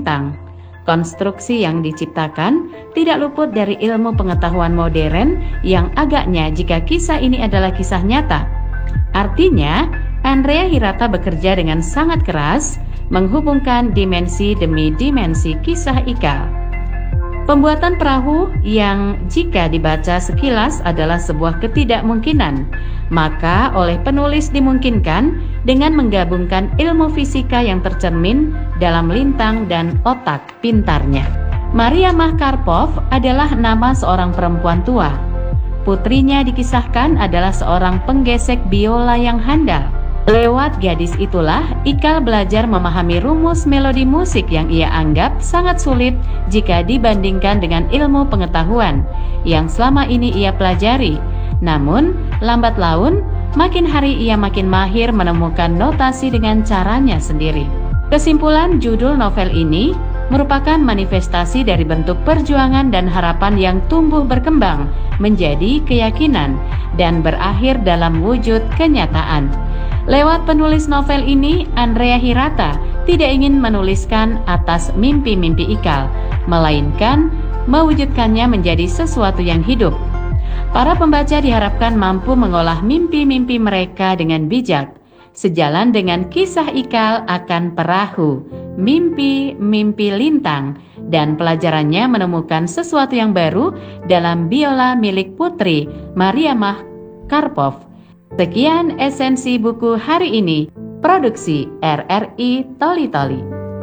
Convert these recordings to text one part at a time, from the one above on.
lintang. Konstruksi yang diciptakan tidak luput dari ilmu pengetahuan modern yang agaknya jika kisah ini adalah kisah nyata. Artinya, Andrea Hirata bekerja dengan sangat keras menghubungkan dimensi demi dimensi kisah Ikal. Pembuatan perahu yang jika dibaca sekilas adalah sebuah ketidakmungkinan, maka oleh penulis dimungkinkan dengan menggabungkan ilmu fisika yang tercermin dalam lintang dan otak pintarnya. Mariamah Karpov adalah nama seorang perempuan tua. Putrinya dikisahkan adalah seorang penggesek biola yang handal. Lewat gadis itulah Ikal belajar memahami rumus melodi musik yang ia anggap sangat sulit jika dibandingkan dengan ilmu pengetahuan yang selama ini ia pelajari. Namun, lambat laun, makin hari ia makin mahir menemukan notasi dengan caranya sendiri. Kesimpulan judul novel ini merupakan manifestasi dari bentuk perjuangan dan harapan yang tumbuh berkembang menjadi keyakinan dan berakhir dalam wujud kenyataan. Lewat penulis novel ini, Andrea Hirata tidak ingin menuliskan atas mimpi-mimpi Ikal, melainkan mewujudkannya menjadi sesuatu yang hidup. Para pembaca diharapkan mampu mengolah mimpi-mimpi mereka dengan bijak, sejalan dengan kisah Ikal akan perahu, mimpi-mimpi lintang, dan pelajarannya menemukan sesuatu yang baru dalam biola milik putri Mariamah Karpov. Sekian esensi buku hari ini, produksi RRI Toli Toli.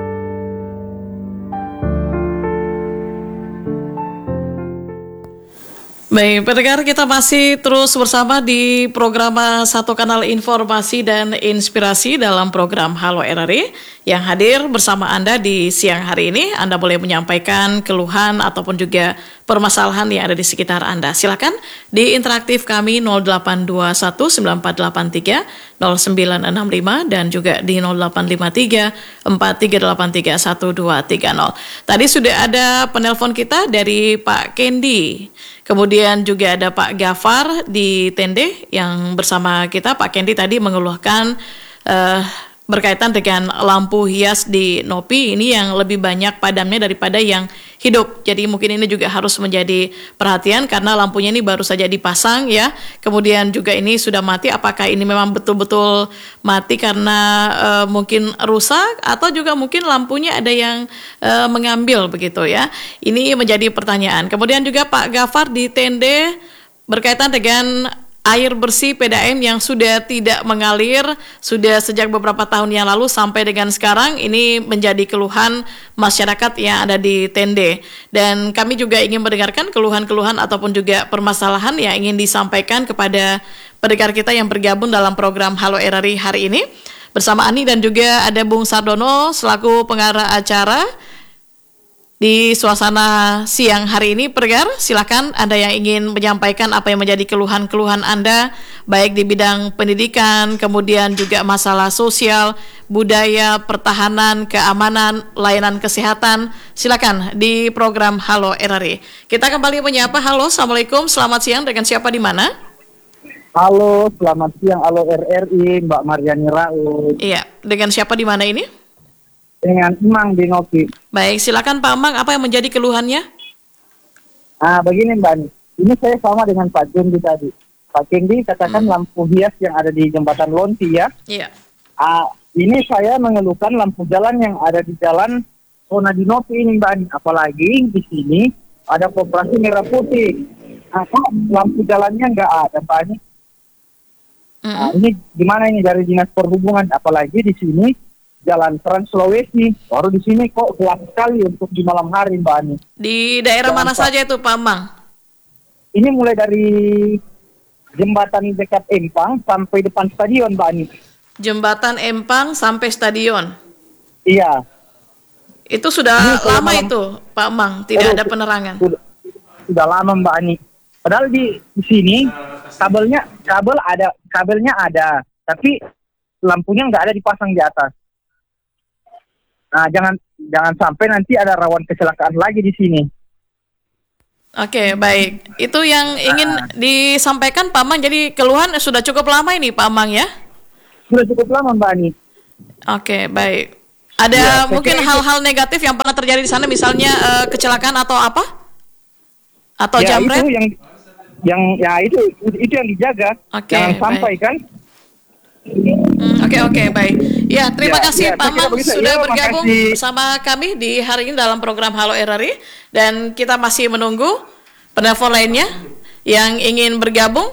Baik, pendengar, kita masih terus bersama di program Satu Kanal Informasi dan Inspirasi dalam program Halo RRI. Yang hadir bersama Anda di siang hari ini, Anda boleh menyampaikan keluhan ataupun juga permasalahan yang ada di sekitar Anda. Silakan di interaktif kami 0821-9483-0965 dan juga di 0853-4383-1230. Tadi sudah ada penelpon kita dari Pak Kendi. Kemudian juga ada Pak Gafar di Tende yang bersama kita. Pak Kendi tadi mengeluhkan berkaitan dengan lampu hias di Nopi ini yang lebih banyak padamnya daripada yang hidup. Jadi mungkin ini juga harus menjadi perhatian karena lampunya ini baru saja dipasang ya. Kemudian juga ini sudah mati. Apakah ini memang betul-betul mati karena mungkin rusak atau juga mungkin lampunya ada yang mengambil begitu ya. Ini menjadi pertanyaan. Kemudian juga Pak Gafar di Tende berkaitan dengan air bersih PDAM yang sudah tidak mengalir sudah sejak beberapa tahun yang lalu sampai dengan sekarang, ini menjadi keluhan masyarakat yang ada di Tende. Dan kami juga ingin mendengarkan keluhan-keluhan ataupun juga permasalahan yang ingin disampaikan kepada pendengar kita yang bergabung dalam program Halo RRI hari ini. Bersama Ani dan juga ada Bung Sardono selaku pengarah acara. Di suasana siang hari ini, pendengar, silakan Anda yang ingin menyampaikan apa yang menjadi keluhan-keluhan Anda, baik di bidang pendidikan, kemudian juga masalah sosial, budaya, pertahanan, keamanan, layanan kesehatan. Silakan di program Halo RRI. Kita kembali menyapa. Halo, Assalamualaikum, selamat siang, dengan siapa di mana? Halo, selamat siang. Halo RRI, Mbak Mariani Raud. Iya, dengan siapa di mana ini? Dengan Imang di Nopi. Baik, silakan Pak Amang, apa yang menjadi keluhannya? Begini Mbak, ini saya sama dengan Pak Kendi tadi. Pak Kendi katakan lampu hias yang ada di jembatan Lonti ya. Iya. Ini saya mengeluhkan lampu jalan yang ada di jalan Sona di Nopi ini Mbak. Apalagi di sini ada Koperasi Merah Putih. Kok lampu jalannya nggak ada Pak ini? Ini gimana ini dari Dinas Perhubungan? Apalagi di sini Jalan Trans Sulawesi, baru di sini kok gelap sekali untuk di malam hari Mbak Ani. Di daerah Jalan mana saja itu Pak Amang? Ini mulai dari jembatan dekat Empang sampai depan stadion Mbak Ani. Jembatan Empang sampai stadion? Iya. Itu sudah lama itu Pak Amang, tidak ada penerangan? Sudah lama Mbak Ani. Padahal di sini kabelnya ada, tapi lampunya nggak ada dipasang di atas. Nah, jangan sampai nanti ada rawan kecelakaan lagi di sini. Oke, baik. Itu yang ingin disampaikan Pak Amang. Jadi keluhan sudah cukup lama ini Pak Amang ya? Sudah cukup lama Mbak Ani. Oke, baik. Ada Ya, saya mungkin kira itu- hal-hal negatif yang pernah terjadi di sana, misalnya kecelakaan atau apa? Atau ya jamret? itu itu yang dijaga. Oke, Jangan sampai kan. Oke, baik. Ya, terima Ya, kasih ya, Pak saya kira Mang begitu. sudah Ya, bergabung makasih. bersama kami di hari ini dalam program Halo RRI, dan kita masih menunggu penelpon lainnya yang ingin bergabung.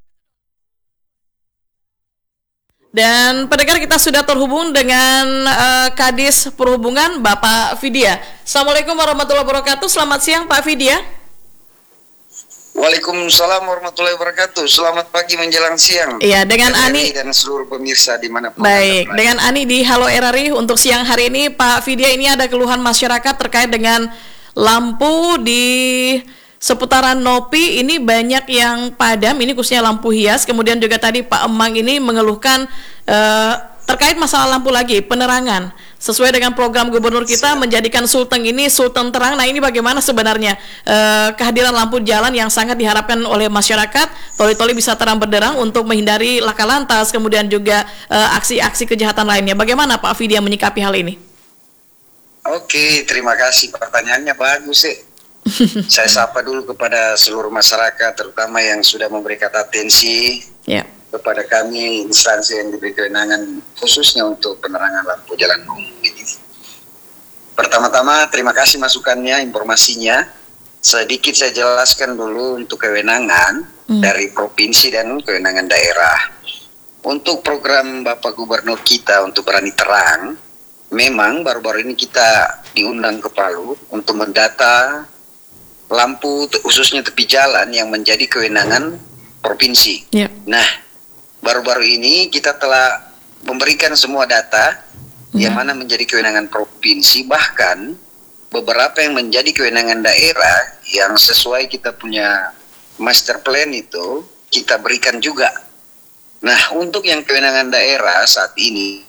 Dan pendengar, kita sudah terhubung dengan Kadis Perhubungan Bapak Vidya. Assalamualaikum warahmatullahi wabarakatuh. Selamat siang Pak Vidya. Waalaikumsalam warahmatullahi wabarakatuh. Selamat pagi menjelang siang. Iya, dengan RRI Ani. dan seluruh pemirsa dimanapun. Baik, Anda berada. dengan Ani di Halo RRI untuk siang hari ini, Pak Vidya, ini ada keluhan masyarakat terkait dengan lampu di seputaran Nopi. Ini banyak yang padam, ini khususnya lampu hias. Kemudian juga tadi Pak Emang ini mengeluhkan terkait masalah lampu lagi, penerangan. Sesuai dengan program gubernur kita menjadikan Sulteng ini Sulteng terang. Nah, ini bagaimana sebenarnya kehadiran lampu jalan yang sangat diharapkan oleh masyarakat, toli-toli bisa terang benderang untuk menghindari laka lantas, kemudian juga aksi-aksi kejahatan lainnya. Bagaimana Pak Vidya menyikapi hal ini? Oke, terima kasih. Pertanyaannya bagus sih. Saya sapa dulu kepada seluruh masyarakat, terutama yang sudah memberikan atensi Ya. kepada kami, instansi yang diberi kewenangan khususnya untuk penerangan lampu jalan umum ini. Pertama-tama, terima kasih masukannya, informasinya. Sedikit saya jelaskan dulu untuk kewenangan dari provinsi dan kewenangan daerah. Untuk program Bapak Gubernur kita untuk berani terang, memang baru-baru ini kita diundang ke Palu untuk mendata lampu khususnya tepi jalan yang menjadi kewenangan provinsi. Ya. Nah, baru-baru ini kita telah memberikan semua data yang mana menjadi kewenangan provinsi, bahkan beberapa yang menjadi kewenangan daerah yang sesuai kita punya master plan itu kita berikan juga. Nah, untuk yang kewenangan daerah saat ini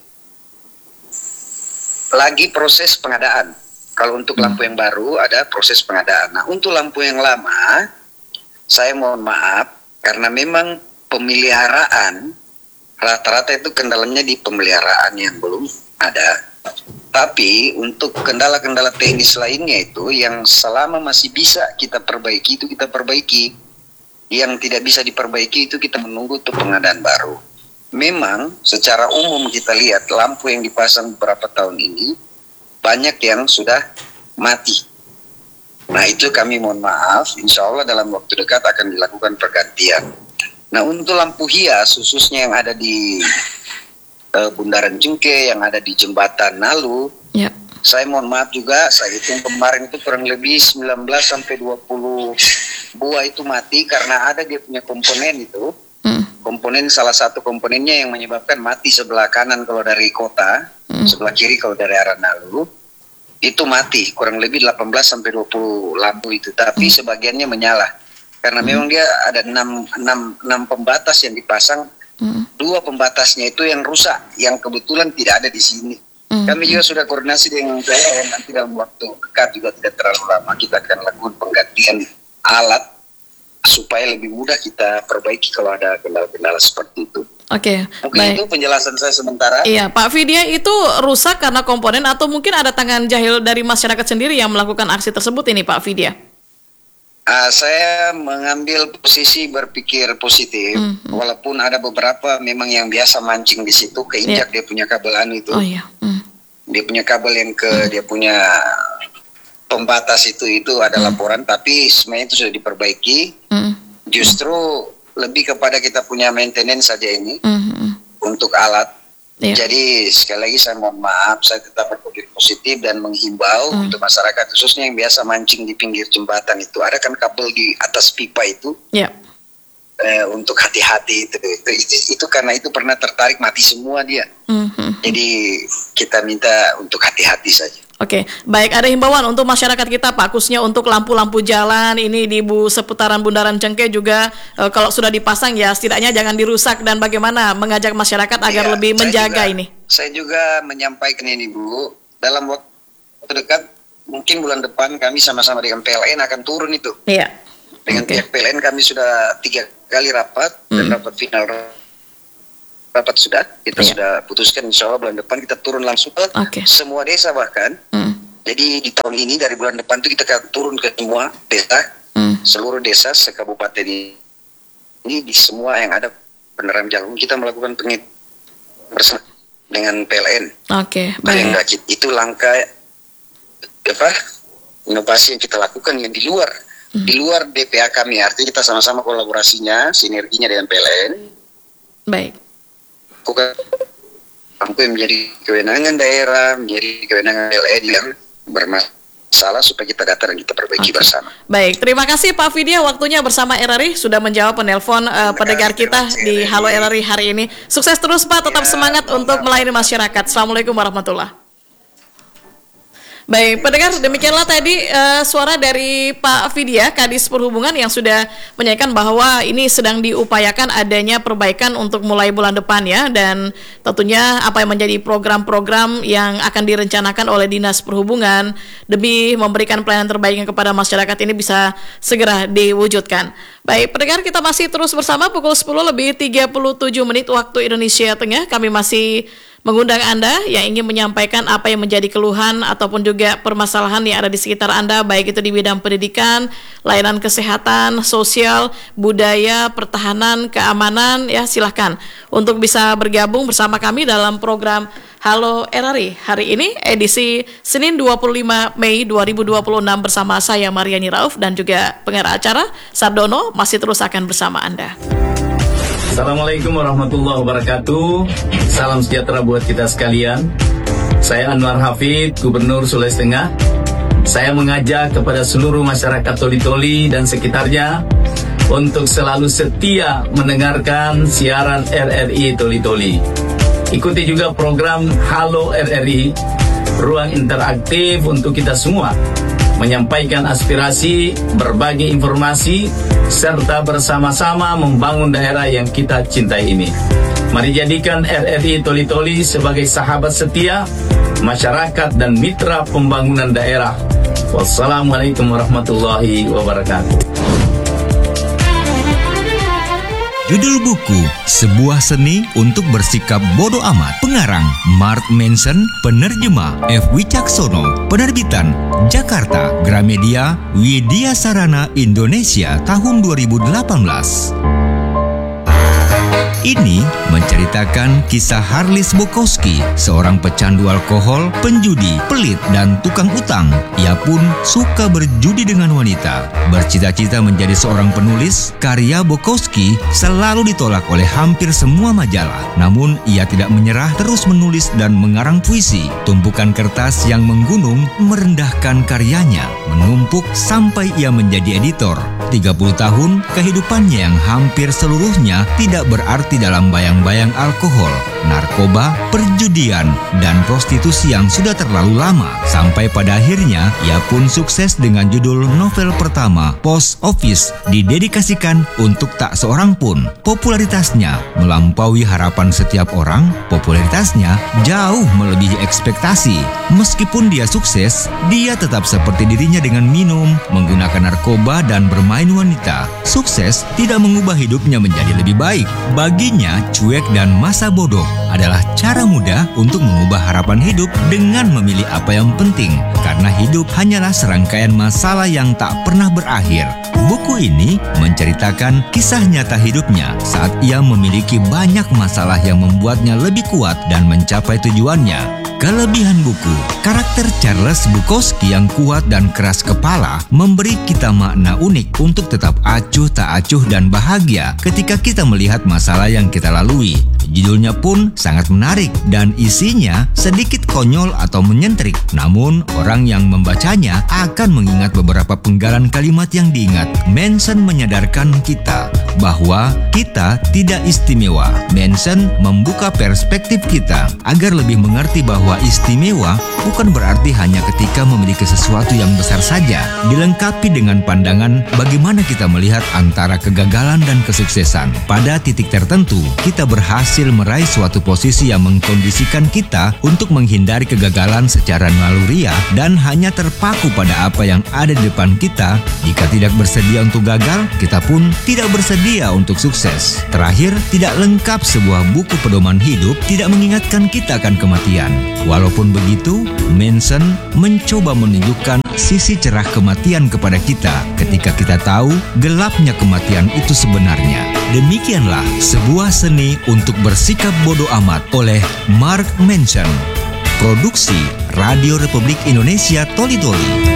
lagi proses pengadaan. Kalau untuk lampu yang baru ada proses pengadaan. Nah, untuk lampu yang lama, saya mohon maaf karena memang pemeliharaan rata-rata itu kendalanya di pemeliharaan yang belum ada. Tapi untuk kendala-kendala teknis lainnya itu yang selama masih bisa kita perbaiki itu kita perbaiki. Yang tidak bisa diperbaiki itu kita menunggu untuk pengadaan baru. Memang secara umum kita lihat lampu yang dipasang beberapa tahun ini banyak yang sudah mati. Nah, itu kami mohon maaf, insya Allah dalam waktu dekat akan dilakukan pergantian. Nah, untuk lampu hias khususnya yang ada di Bundaran Cengkeh, yang ada di Jembatan Nalu, Ya. saya mohon maaf juga, saya hitung kemarin itu kurang lebih 19 sampai 20 buah itu mati karena ada dia punya komponen itu. Komponen, salah satu komponennya yang menyebabkan mati sebelah kanan kalau dari kota, sebelah kiri kalau dari arah Nalu, itu mati kurang lebih 18 sampai 20 lampu itu, tapi sebagiannya menyala. Karena memang dia ada 6 pembatas yang dipasang, 2 pembatasnya itu yang rusak, yang kebetulan tidak ada di sini. Kami juga sudah koordinasi dengan saya, nanti dalam waktu dekat juga tidak terlalu lama kita akan lakukan penggantian alat supaya lebih mudah kita perbaiki kalau ada kendala-kendala seperti itu. Oke, Mungkin baik. itu penjelasan saya sementara. Iya, Pak Vidya, itu rusak karena komponen atau mungkin ada tangan jahil dari masyarakat sendiri yang melakukan aksi tersebut ini, Pak Vidya? Saya mengambil posisi berpikir positif, walaupun ada beberapa memang yang biasa mancing di situ, keinjak dia punya kabel anu itu. Oh iya. Dia punya kabel yang dia punya pembatas itu ada laporan, tapi sebenarnya itu sudah diperbaiki. Justru lebih kepada kita punya maintenance saja ini untuk alat. Iya. Jadi sekali lagi saya mohon maaf, saya tetap berpikir positif dan menghimbau untuk masyarakat khususnya yang biasa mancing di pinggir jembatan itu, ada kan kabel di atas pipa itu. Ya. Untuk hati-hati itu karena itu pernah tertarik mati semua dia. Jadi kita minta untuk hati-hati saja. Oke, baik, ada himbauan untuk masyarakat kita, Pak, khususnya untuk lampu-lampu jalan ini di seputaran Bundaran Cengkeh juga kalau sudah dipasang ya setidaknya jangan dirusak, dan bagaimana mengajak masyarakat agar Ya, lebih menjaga ini. Saya juga menyampaikan ini Bu, dalam waktu dekat mungkin bulan depan kami sama-sama dengan PLN akan turun itu. Iya. Dengan pihak PLN kami sudah 3 kali rapat dan rapat final rapat sudah, kita sudah putuskan insya Allah bulan depan kita turun langsung ke semua desa bahkan. Jadi di tahun ini dari bulan depan itu kita akan turun ke semua desa, seluruh desa sekabupaten ini di semua yang ada penerangan jalan kita melakukan bersama dengan PLN. Baik. Itu langkah inovasi yang kita lakukan yang di luar DPA kami. Artinya kita sama-sama kolaborasinya, sinerginya dengan PLN. Baik. Bukan mampu menjadi kewenangan daerah, menjadi kewenangan PLN yang bermasalah supaya kita data dan kita perbaiki bersama. Baik, terima kasih Pak Vidya waktunya bersama RRI sudah menjawab penelpon pendengar kita di Halo RRI hari ini. Sukses terus Pak, tetap semangat untuk melayani masyarakat. Assalamualaikum warahmatullahi. Baik, pendengar, demikianlah tadi suara dari Pak Vidya, Kadis Perhubungan yang sudah menyampaikan bahwa ini sedang diupayakan adanya perbaikan untuk mulai bulan depan ya, dan tentunya apa yang menjadi program-program yang akan direncanakan oleh Dinas Perhubungan demi memberikan pelayanan terbaik kepada masyarakat ini bisa segera diwujudkan. Baik, pendengar, kita masih terus bersama pukul 10:37 waktu Indonesia Tengah. Kami masih mengundang Anda yang ingin menyampaikan apa yang menjadi keluhan ataupun juga permasalahan yang ada di sekitar Anda, baik itu di bidang pendidikan, layanan kesehatan, sosial, budaya, pertahanan, keamanan, ya silahkan untuk bisa bergabung bersama kami dalam program Halo RRI hari ini edisi Senin 25 Mei 2026 bersama saya Mariani Rauf dan juga pengarah acara Sardono masih terus akan bersama Anda. Assalamualaikum warahmatullahi wabarakatuh. Salam sejahtera buat kita sekalian. Saya Anwar Hafid, Gubernur Sulawesi Tengah. Saya mengajak kepada seluruh masyarakat Toli-Toli dan sekitarnya untuk selalu setia mendengarkan siaran RRI Toli-Toli. Ikuti juga program Halo RRI, ruang interaktif untuk kita semua menyampaikan aspirasi, berbagi informasi, serta bersama-sama membangun daerah yang kita cintai ini. Mari jadikan RRI Toli-Toli sebagai sahabat setia, masyarakat dan mitra pembangunan daerah. Wassalamualaikum warahmatullahi wabarakatuh. Judul buku, Sebuah Seni untuk Bersikap Bodo Amat. Pengarang, Mark Manson. Penerjemah, F. Wicaksono. Penerbitan, Jakarta, Gramedia, Widya Sarana Indonesia, tahun 2018. Ini menceritakan kisah Harlis Bukowski, seorang pecandu alkohol, penjudi, pelit, dan tukang utang. Ia pun suka berjudi dengan wanita. Bercita-cita menjadi seorang penulis, karya Bukowski selalu ditolak oleh hampir semua majalah. Namun, ia tidak menyerah, terus menulis dan mengarang puisi. Tumpukan kertas yang menggunung merendahkan karyanya, menumpuk sampai ia menjadi editor. 30 tahun kehidupannya yang hampir seluruhnya tidak berarti dalam bayang-bayang alkohol, narkoba, perjudian, dan prostitusi yang sudah terlalu lama. Sampai pada akhirnya, ia pun sukses dengan judul novel pertama, Post Office, didedikasikan untuk tak seorang pun. Popularitasnya melampaui harapan setiap orang, popularitasnya jauh melebihi ekspektasi. Meskipun dia sukses, dia tetap seperti dirinya dengan minum, menggunakan narkoba, dan bermain wanita. Sukses tidak mengubah hidupnya menjadi lebih baik. Baginya, cuek dan masa bodoh adalah cara mudah untuk mengubah harapan hidup dengan memilih apa yang penting, karena hidup hanyalah serangkaian masalah yang tak pernah berakhir. Buku ini menceritakan kisah nyata hidupnya saat ia memiliki banyak masalah yang membuatnya lebih kuat dan mencapai tujuannya. Kelebihan buku, karakter Charles Bukowski yang kuat dan keras kepala memberi kita makna unik untuk tetap acuh tak acuh dan bahagia ketika kita melihat masalah yang kita lalui. Judulnya pun sangat menarik dan isinya sedikit konyol atau menyentrik. Namun orang yang membacanya akan mengingat beberapa penggalan kalimat yang diingat. Manson menyadarkan kita bahwa kita tidak istimewa. Manson membuka perspektif kita agar lebih mengerti bahwa istimewa bukan berarti hanya ketika memiliki sesuatu yang besar saja. Dilengkapi dengan pandangan bagaimana kita melihat antara kegagalan dan kesuksesan. Pada titik tertentu, kita berhasil meraih suatu posisi yang mengkondisikan kita untuk menghindari kegagalan secara naluriah dan hanya terpaku pada apa yang ada di depan kita. Jika tidak bersedia untuk gagal, kita pun tidak bersedia bersedia untuk sukses. Terakhir, tidak lengkap sebuah buku pedoman hidup tidak mengingatkan kita akan kematian. Walaupun begitu, Manson mencoba menunjukkan sisi cerah kematian kepada kita ketika kita tahu gelapnya kematian itu sebenarnya. Demikianlah sebuah seni untuk bersikap bodoh amat oleh Mark Manson. Produksi Radio Republik Indonesia Toli-Toli.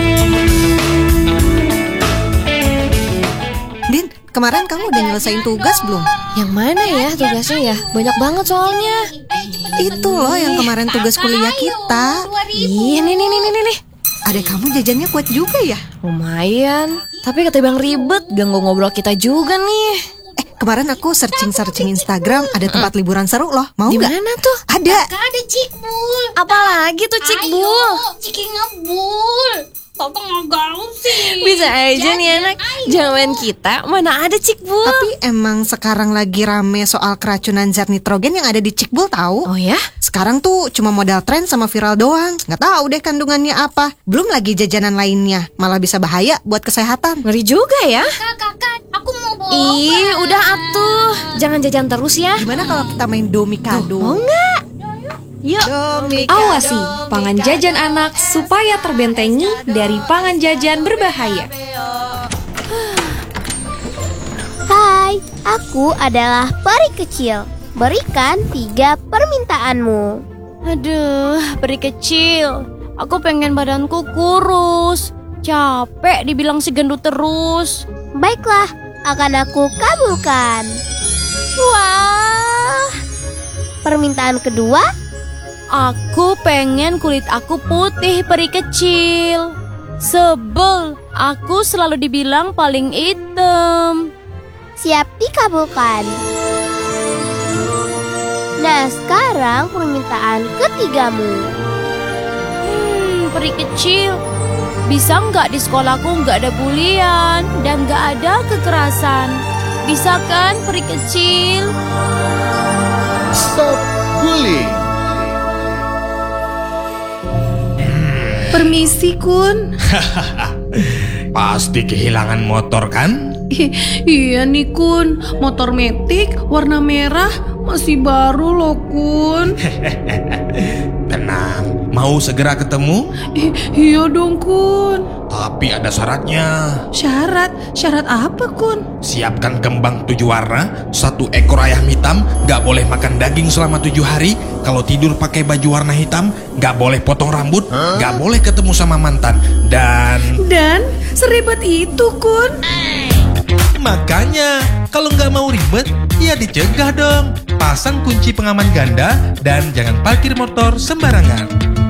Din, kemarin kamu udah nyelesain tugas belum? Yang mana ya tugasnya ya? Banyak banget soalnya. Itu loh yang kemarin tugas kuliah kita. Ih, nih. Adek kamu jajannya kuat juga ya? Lumayan. Tapi ketimbang ribet, ganggu ngobrol kita juga nih. Kemarin aku searching Instagram, ada tempat liburan seru loh. Mau Di nggak? mana tuh? Ada. Ada Cikbul. Apalagi tuh Cikbul? Ayo, Ciki ngebul. Papa nggak gaul sih. Bisa aja nih anak. Zaman kita mana ada Cikbul. Tapi emang sekarang lagi rame soal keracunan zat nitrogen yang ada di Cikbul tahu? Oh ya? Sekarang tuh cuma modal tren sama viral doang. Nggak tahu deh kandungannya apa. Belum lagi jajanan lainnya. Malah bisa bahaya buat kesehatan. Ngeri juga ya. Kakak, aku mau bawa. Ih, udah atuh. Jangan jajan terus ya. Gimana kalau kita main domikado? Mau nggak? Yuk. Awasi pangan jajan anak supaya terbentengi dari pangan jajan berbahaya. Hai, aku adalah peri kecil. Berikan 3 permintaanmu. Aduh, peri kecil. Aku pengen badanku kurus. Capek dibilang si gendut terus. Baiklah, akan aku kabulkan. Wah. Permintaan kedua? Aku pengen kulit aku putih, peri kecil. Sebel, aku selalu dibilang paling hitam. Siap dikabulkan. Nah, sekarang permintaan ketigamu. Peri kecil, bisa nggak di sekolahku nggak ada bulian dan nggak ada kekerasan? Bisa kan, peri kecil? Stop bullying. Permisi, Kun. Pasti kehilangan motor kan? Iya nih, Kun. Motor metik warna merah masih baru loh, Kun. Tenang, mau segera ketemu? Iya dong, Kun. Tapi ada syaratnya. Syarat apa, Kun? Siapkan kembang 7 warna, 1 ekor ayam hitam, gak boleh makan daging selama 7 hari. Kalau tidur pakai baju warna hitam, gak boleh potong rambut, gak boleh ketemu sama mantan. Dan seribet itu, Kun. makanya kalau gak mau ribet, ya dicegah dong. Pasang kunci pengaman ganda dan jangan parkir motor sembarangan.